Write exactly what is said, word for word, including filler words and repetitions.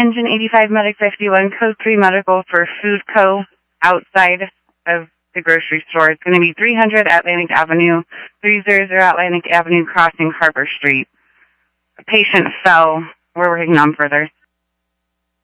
Engine eighty-five Medic fifty-one, Code three Medical for Food Co. outside of the grocery store. It's going to be three hundred Atlantic Avenue, three hundred Atlantic Avenue crossing Harbor Street. A patient fell. We're working on further.